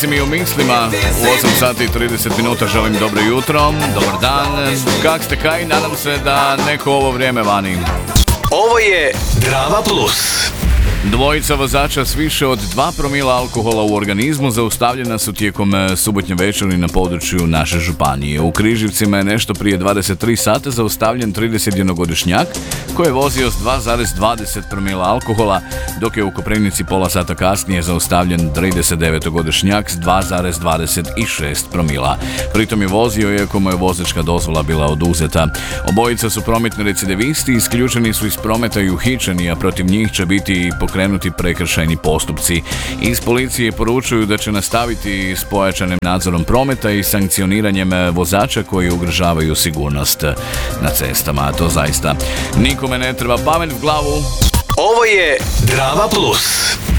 Mi u mislima u 8 sati i 30 minuta želim dobro jutro, dobar dan, kak ste kaj, nadam se da neko ovo vrijeme vani. Ovo je Drava Plus. Dvojica vozača s više od 2 promila alkohola u organizmu zaustavljena su tijekom subotnje večeri na području naše županije. U Križevcima je nešto prije 23 sata zaustavljen 31-godišnjak koji je vozio s 2,20 promila alkohola, dok je u Koprivnici pola sata kasnije zaustavljen 39-godišnjak s 2,26 promila. Pritom je vozio iako mu je vozačka dozvola bila oduzeta. Obojica su prometni recidivisti, isključeni su iz prometa i uhićeni, a protiv njih će biti pokrenuti prekršajni postupci. Iz policije poručuju da će nastaviti s pojačanim nadzorom prometa i sankcioniranjem vozača koji ugrožavaju sigurnost na cestama. A to zaista nikome ne treba pamet v glavu. Ovo je Drava Plus.